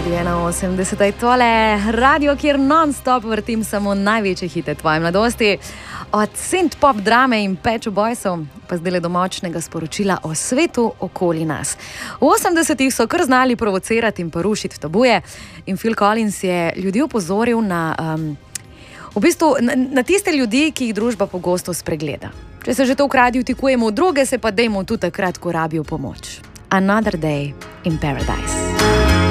Radio 81, tole radio, kjer non-stop vrtim samo največje hite tvoje mladosti. Od synth-pop drame in Pet Shop Boysov pa zdaj do močnega sporočila o svetu okoli nas. V 80-ih so kar znali provocirati in porušiti tabuje in Phil Collins je ljudi opozoril na tiste ljudi, ki jih družba pogosto spregleda. Če se že to v radiju tikujemo v druge, se pa dejmo tudi takrat, ko rabijo pomoč. Another Day in Paradise.